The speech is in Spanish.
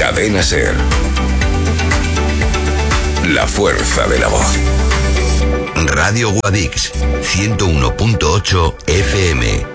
Cadena SER. La fuerza de la voz. Radio Guadix, 101.8 FM.